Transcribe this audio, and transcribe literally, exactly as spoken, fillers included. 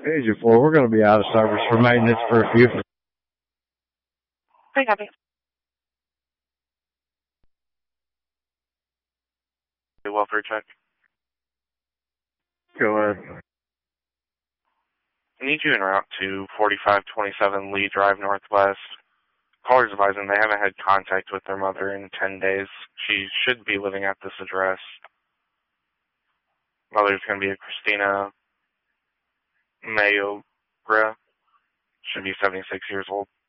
Agent four, we're going to be out of service for maintenance for a few. Hey, copy. Welfare check. Go ahead. I need you en route to forty-five twenty-seven Lee Drive Northwest. Callers advising they haven't had contact with their mother in ten days. She should be living at this address. Mother's going to be a Christina Mayogra. Should be seventy-six years old.